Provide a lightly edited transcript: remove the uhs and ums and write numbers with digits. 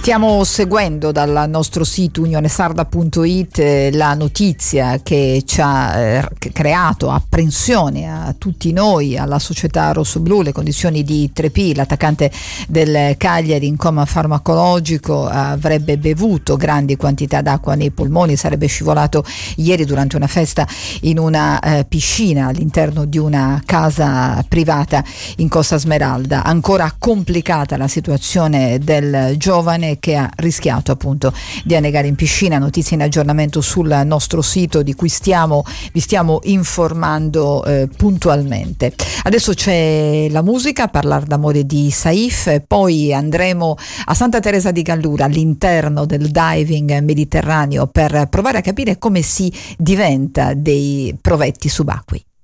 Stiamo seguendo dal nostro sito unionesarda.it la notizia che ci ha creato apprensione a tutti noi, alla società rossoblù, le condizioni di Trepì. L'attaccante del Cagliari in coma farmacologico avrebbe bevuto grandi quantità d'acqua nei polmoni, sarebbe scivolato ieri durante una festa in una piscina all'interno di una casa privata in Costa Smeralda. Ancora complicata la situazione del giovane che ha rischiato appunto di annegare in piscina. Notizie in aggiornamento sul nostro sito di cui vi stiamo informando puntualmente. Adesso c'è la musica, Parlare d'amore di Saif, poi andremo a Santa Teresa di Gallura, all'interno del diving mediterraneo, per provare a capire come si diventa dei provetti subacquei.